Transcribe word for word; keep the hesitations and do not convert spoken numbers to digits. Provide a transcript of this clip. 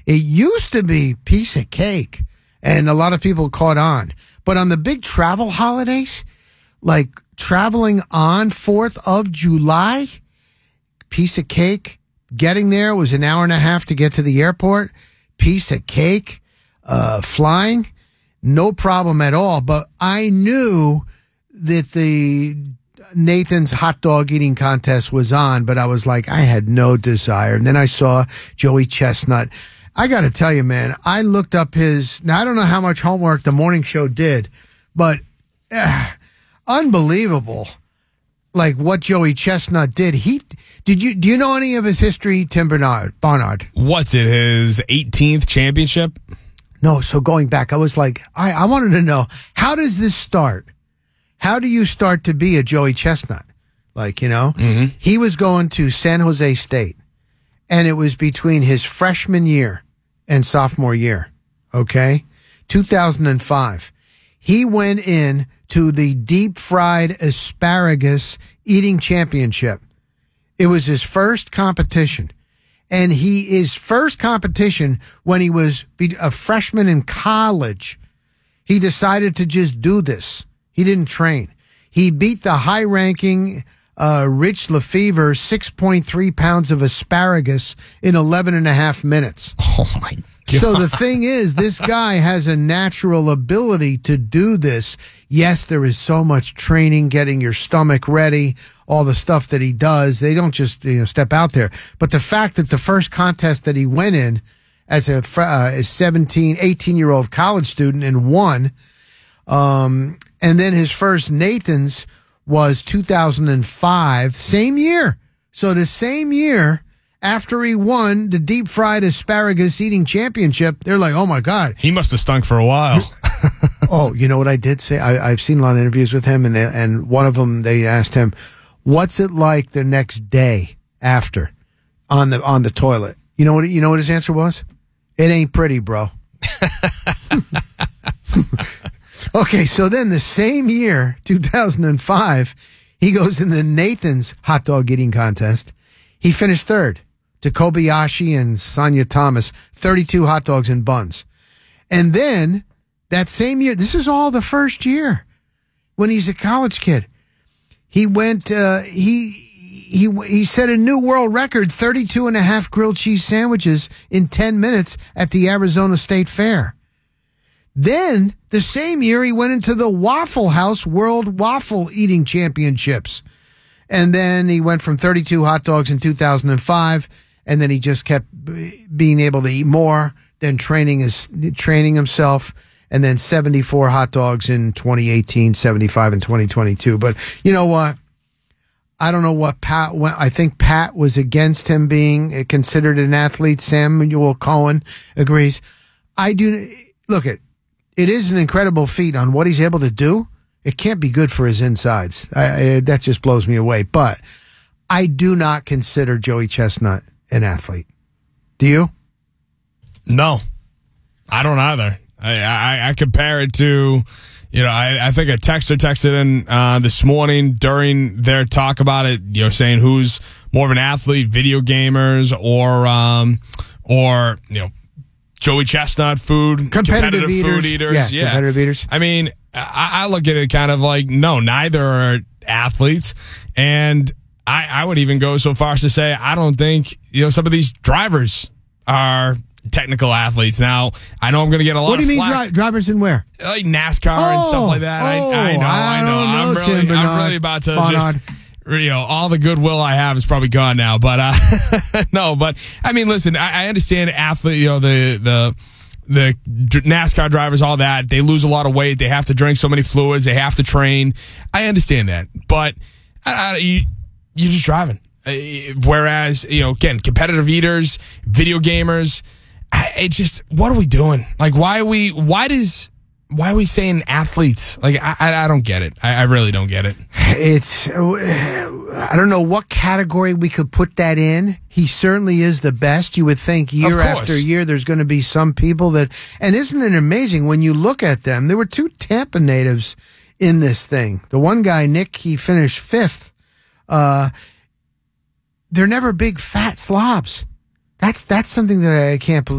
It used to be piece of cake, and a lot of people caught on. But on the big travel holidays, like traveling on fourth of July, piece of cake. Getting there was an hour and a half to get to the airport. Piece of cake. Uh, flying, no problem at all. But I knew that the Nathan's hot dog eating contest was on, but I was like, I had no desire. And then I saw Joey Chestnut. I got to tell you, man, I looked up his, now I don't know how much homework the morning show did, but uh, unbelievable. Like what Joey Chestnut did. He did you do you know any of his history, Tim Bernard Barnard? What's it, his eighteenth championship? No, so going back, I was like, I, I wanted to know, how does this start? How do you start to be a Joey Chestnut? Like, you know, mm-hmm. He was going to San Jose State, and it was between his freshman year and sophomore year, okay? two thousand five. He went in to the deep-fried asparagus eating championship. It was his first competition. And he his first competition when he was a freshman in college, he decided to just do this. He didn't train. He beat the high-ranking uh, Rich Lefevre six point three pounds of asparagus in eleven and a half minutes. Oh, my God. So the thing is, this guy has a natural ability to do this. Yes, there is so much training, getting your stomach ready, all the stuff that he does. They don't just you know step out there. But the fact that the first contest that he went in as a uh, a seventeen, eighteen-year-old college student and won, um, and then his first Nathan's was two thousand five, same year. So the same year, after he won the deep fried asparagus eating championship, they're like, oh my God. He must have stunk for a while. Oh, you know what I did say? I, I've seen a lot of interviews with him, and they, and one of them, they asked him, what's it like the next day after on the on the toilet? You know what you know what his answer was? It ain't pretty, bro. Okay, so then the same year, two thousand five, he goes in the Nathan's hot dog eating contest. He finished third to Kobayashi and Sonia Thomas, thirty-two hot dogs and buns. And then that same year, this is all the first year when he's a college kid. He went, uh, he, he, he set a new world record, thirty-two and a half grilled cheese sandwiches in ten minutes at the Arizona State Fair. Then the same year, he went into the Waffle House World Waffle Eating Championships. And then he went from thirty-two hot dogs in two thousand five, and then he just kept being able to eat more, then training his, training himself, and then seventy-four hot dogs in twenty eighteen, seventy-five in twenty twenty-two. But you know what? I don't know what Pat went. I think Pat was against him being considered an athlete. Samuel Cohen agrees. I do. Look, it, it is an incredible feat on what he's able to do. It can't be good for his insides. I, I, that just blows me away. But I do not consider Joey Chestnut an athlete. Do you? No, I don't either. I, I, I compare it to, you know, I, I think a texter texted in uh, this morning during their talk about it, you know, saying who's more of an athlete, video gamers or, um, or you know, Joey Chestnut, food, competitive, competitive eaters. food eaters. Yeah, yeah, competitive eaters. I mean, I, I look at it kind of like, no, neither are athletes. And I, I would even go so far as to say, I don't think, you know, some of these drivers are technical athletes. Now, I know I'm going to get a lot what of What do you mean flack. Dri- drivers in where? Like NASCAR oh, and stuff like that. Oh, I, I know, I, I know. Don't I'm know, really, Tim Bernard, I'm really about to Barnard. just, you know, all the goodwill I have is probably gone now. But uh, no, but I mean, listen, I, I understand athlete, you know, the the the NASCAR drivers, all that. They lose a lot of weight. They have to drink so many fluids. They have to train. I understand that, but I, I, you, you're just driving. Whereas, you know, again, competitive eaters, video gamers, it just, what are we doing? Like, why are we, why does, why are we saying athletes? Like, I, I don't get it. I, I really don't get it. It's, I don't know what category we could put that in. He certainly is the best. You would think year after year there's going to be some people that, and isn't it amazing when you look at them? There were two Tampa natives in this thing. The one guy, Nick, he finished fifth. Uh, they're never big fat slobs. That's that's something that I can't believe.